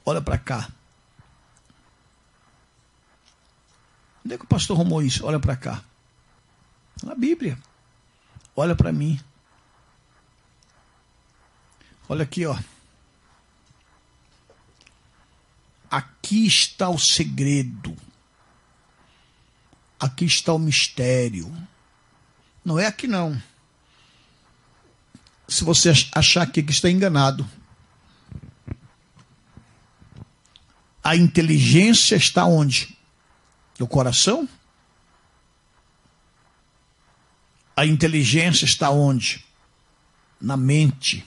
Olha para cá. Onde é que o pastor arrumou isso? Olha para cá. Na Bíblia. Olha para mim. Olha aqui, ó. Aqui está o segredo. Aqui está o mistério. Não é aqui não. Se você achar que está enganado. A inteligência está onde? No coração? A inteligência está onde? Na mente.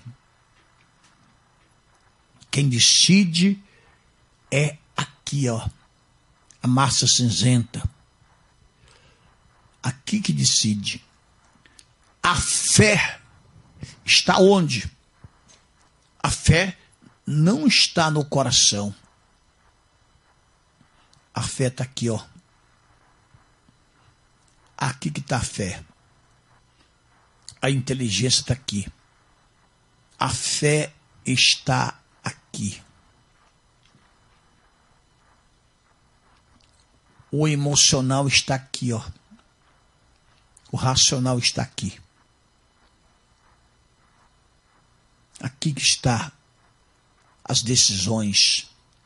Quem decide é aqui, ó. A massa cinzenta. Aqui que decide. A fé está onde? A fé não está no coração. A fé está aqui, ó. Aqui que está a fé. A inteligência está aqui. A fé está aqui. O emocional está aqui, ó. O racional está aqui. Aqui que está as decisões.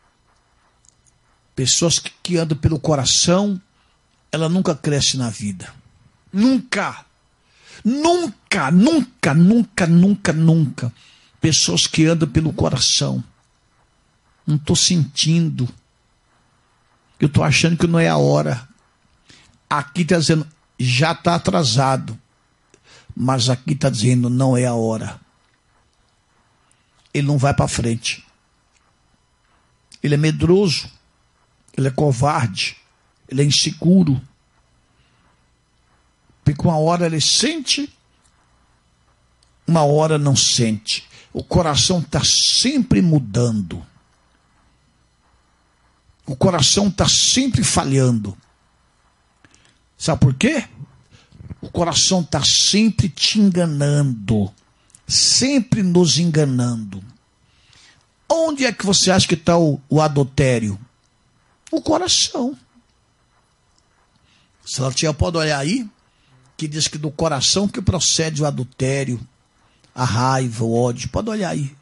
Pessoas que andam pelo coração, ela nunca cresce na vida. Nunca. Nunca, nunca, nunca, nunca, nunca. Pessoas que andam pelo coração. Não estou sentindo. Eu estou achando que não é a hora. Aqui está dizendo, já está atrasado. Mas aqui está dizendo, não é a hora. Ele não vai para frente. Ele é medroso. Ele é covarde. Ele é inseguro. Porque uma hora ele sente, uma hora não sente. O coração está sempre mudando. O coração está sempre falhando. Sabe por quê? O coração está sempre te enganando. Sempre nos enganando. Onde é que você acha que está o adultério? O coração. Salatiel, pode olhar aí, que diz que do coração que procede o adultério, a raiva, o ódio. Pode olhar aí.